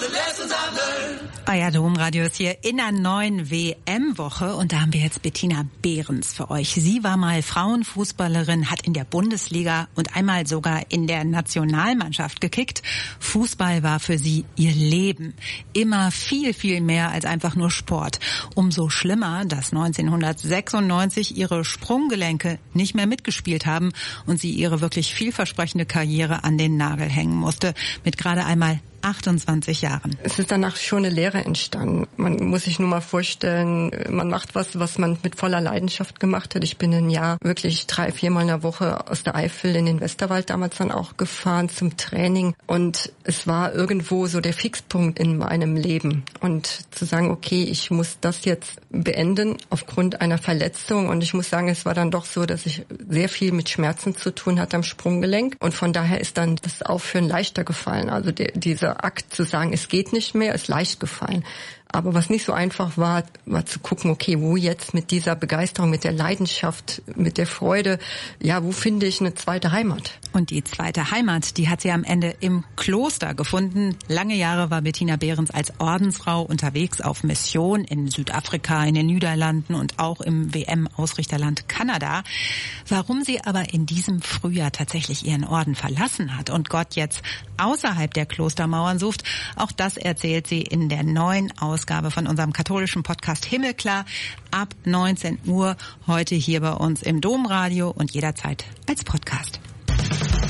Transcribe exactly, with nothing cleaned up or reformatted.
Euer Domradio ist hier in der neuen W M-Woche und da haben wir jetzt Bettina Behrens für euch. Sie war mal Frauenfußballerin, hat in der Bundesliga und einmal sogar in der Nationalmannschaft gekickt. Fußball war für sie ihr Leben. Immer viel, viel mehr als einfach nur Sport. Umso schlimmer, dass neunzehnhundertsechsundneunzig ihre Sprunggelenke nicht mehr mitgespielt haben und sie ihre wirklich vielversprechende Karriere an den Nagel hängen musste. Mit gerade einmal achtundzwanzig Jahren. Es ist danach schon eine Lehre entstanden. Man muss sich nur mal vorstellen, man macht was, was man mit voller Leidenschaft gemacht hat. Ich bin ein Jahr wirklich drei, viermal in der Woche aus der Eifel in den Westerwald damals dann auch gefahren zum Training. Und es war irgendwo so der Fixpunkt in meinem Leben. Und zu sagen, okay, ich muss das jetzt beenden aufgrund einer Verletzung. Und ich muss sagen, es war dann doch so, dass ich sehr viel mit Schmerzen zu tun hatte am Sprunggelenk. Und von daher ist dann das Aufhören leichter gefallen. Also der, dieser Akt zu sagen, es geht nicht mehr, ist leicht gefallen. Aber was nicht so einfach war, war zu gucken, okay, wo jetzt mit dieser Begeisterung, mit der Leidenschaft, mit der Freude, ja, wo finde ich eine zweite Heimat? Und die zweite Heimat, die hat sie am Ende im Kloster gefunden. Lange Jahre war Bettina Behrens als Ordensfrau unterwegs auf Mission in Südafrika, in den Niederlanden und auch im W M-Ausrichterland Kanada. Warum sie aber in diesem Frühjahr tatsächlich ihren Orden verlassen hat und Gott jetzt außerhalb der Klostermauern sucht, auch das erzählt sie in der neuen Ausgabe von unserem katholischen Podcast Himmelklar ab neunzehn Uhr heute hier bei uns im Domradio und jederzeit als Podcast.